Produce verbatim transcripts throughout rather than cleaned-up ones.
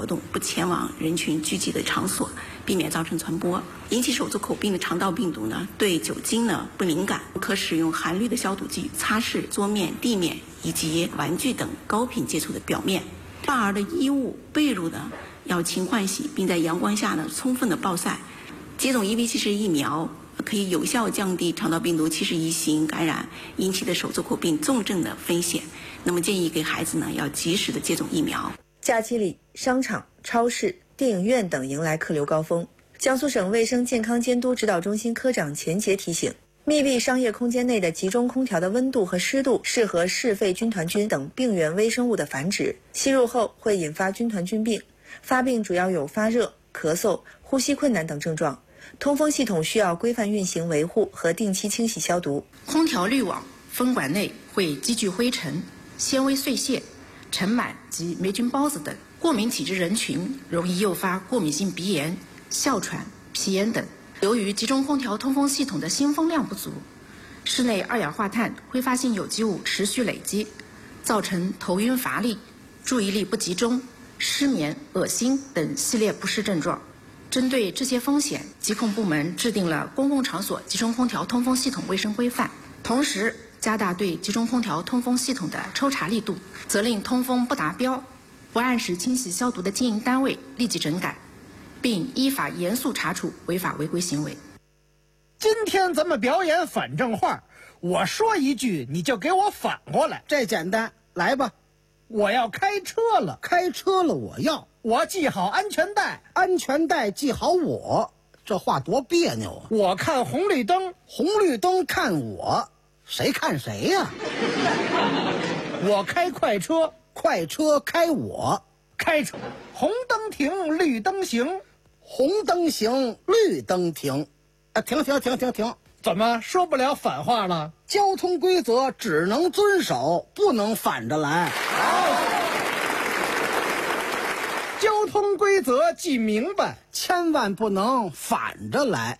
动，不前往人群聚集的场所，避免造成传播。引起手足口病的肠道病毒呢，对酒精呢不敏感，可使用含氯的消毒剂擦拭桌面、地面以及玩具等高频接触的表面。婴儿的衣物、被褥呢要勤换洗，并在阳光下呢充分的暴晒。接种 E V 七十疫苗可以有效降低肠道病毒七十一型感染引起的手足口病重症的风险。那么建议给孩子呢要及时的接种疫苗。 假期里，商场、超市、电影院等迎来客流高峰。江苏省卫生健康监督指导中心科长钱杰提醒，密闭商业空间内的集中空调的温度和湿度适合嗜肺军团菌等病原微生物的繁殖，吸入后会引发军团菌病，发病主要有发热、咳嗽、呼吸困难等症状。通风系统需要规范运行维护和定期清洗消毒。 空调滤网、风管内会积聚灰尘、纤维碎屑、尘螨及霉菌孢子等，过敏体质人群容易诱发过敏性鼻炎、哮喘、皮炎等。由于集中空调通风系统的新风量不足，室内二氧化碳、挥发性有机物持续累积，造成头晕乏力、注意力不集中、失眠、恶心等系列不适症状。针对这些风险，疾控部门制定了公共场所集中空调通风系统卫生规范，同时加大对集中空调通风系统的抽查力度，责令通风不达标、不按时清洗消毒的经营单位立即整改，并依法严肃查处违法违规行为。 今天咱们表演反正话，我说一句你就给我反过来。 这简单，来吧。 我要开车了， 开车了我要。 我系好安全带， 安全带系好我。这话多别扭啊！ 我看红绿灯， 红绿灯看我，谁看谁呀、啊？ 我开快车， 快车开我。 开车，红灯停，绿灯行， 红灯行，绿灯停。啊，停停停停停！ 怎么说不了反话了？ 交通规则只能遵守，不能反着来。 交通规则记明白， 千万不能反着来。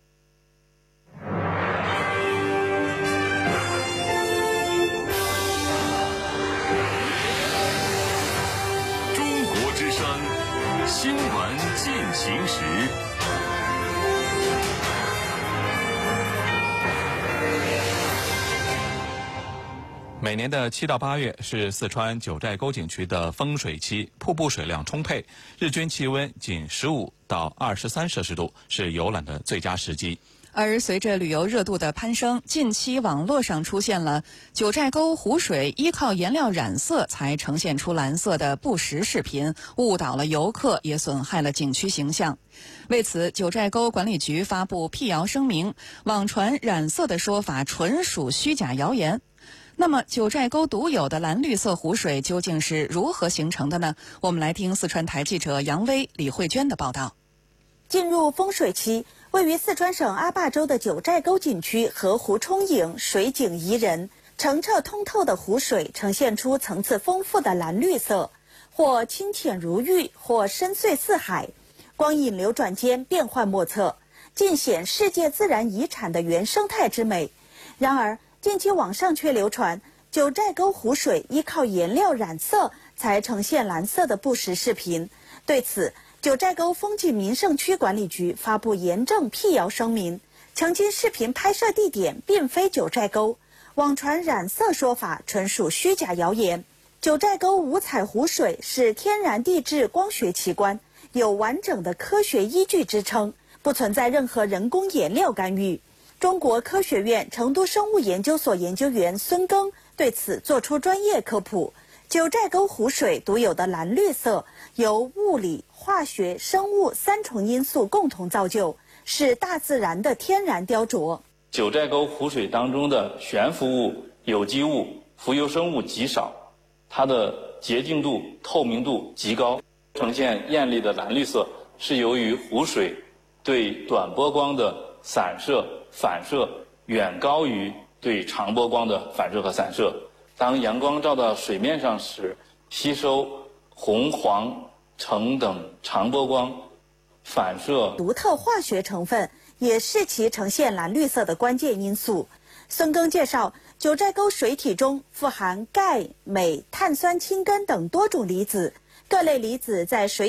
中国之声新闻进行时。 每年的七到八月是四川九寨沟景区的风水期，瀑布水量充沛，日均气温仅十五到二十三摄氏度，是游览的最佳时机。 而随着旅游热度的攀升，近期网络上出现了九寨沟湖水依靠颜料染色才呈现出蓝色的不实视频，误导了游客，也损害了景区形象。为此，九寨沟管理局发布辟谣声明，网传染色的说法纯属虚假谣言。那么，九寨沟独有的蓝绿色湖水究竟是如何形成的呢？我们来听四川台记者杨威、李慧娟的报道。 进入风水期，位于四川省阿坝州的九寨沟景区河湖充盈，水景宜人，澄澈通透的湖水呈现出层次丰富的蓝绿色，或清浅如玉，或深邃似海，光影流转间变幻莫测，尽显世界自然遗产的原生态之美。然而，近期网上却流传九寨沟湖水依靠颜料染色才呈现蓝色的不实视频。对此，九寨沟风景名胜区管理局发布严正辟谣声明，澄清视频拍摄地点并非九寨沟，网传染色说法纯属虚假谣言。九寨沟五彩湖水是天然地质光学奇观，有完整的科学依据支撑，不存在任何人工颜料干预。中国科学院成都生物研究所研究员孙庚对此作出专业科普。九寨沟湖水独有的蓝绿色由物理、化学、生物三重因素共同造就，是大自然的天然雕琢。 九寨沟湖水当中的悬浮物、有机物、浮游生物极少，它的洁净度、透明度极高，呈现艳丽的蓝绿色，是由于湖水对短波光的散射、反射远高于对长波光的反射和散射。当阳光照到水面上时，吸收红、黄、橙等长波光，反射独特化学成分也是其呈现蓝绿色的关键因素。孙庚介绍，九寨沟水体中富含钙、镁、碳酸氢根等多种离子，各类离子在水